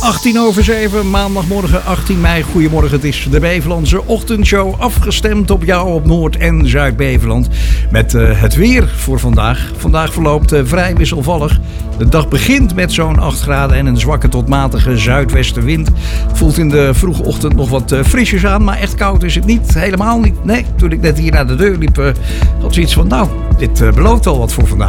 7:18, maandagmorgen 18 mei. Goedemorgen, het is de Bevelandse ochtendshow. Afgestemd op jou op Noord- en Zuid-Beveland. Met het weer voor vandaag. Vandaag verloopt vrij wisselvallig. De dag begint met zo'n 8 graden en een zwakke tot matige zuidwestenwind. Voelt in de vroege ochtend nog wat frisjes aan, maar echt koud is het niet. Helemaal niet. Nee, toen ik net hier naar de deur liep, had zoiets van, nou, dit belooft wel wat voor vandaag.